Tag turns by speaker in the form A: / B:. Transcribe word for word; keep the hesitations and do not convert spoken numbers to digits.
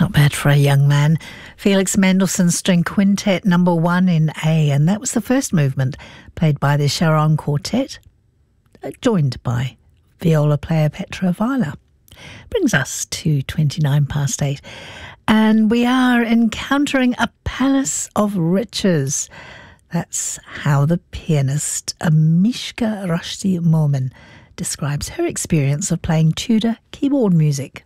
A: not bad for a young man. Felix Mendelssohn String Quintet number one in A, and that was the first movement played by the Charon Quartet, joined by viola player Petra Weiler. Brings us to twenty-nine past eight, and we are encountering a palace of riches. That's how the pianist Mishka Rushdie Momin describes her experience of playing Tudor keyboard music.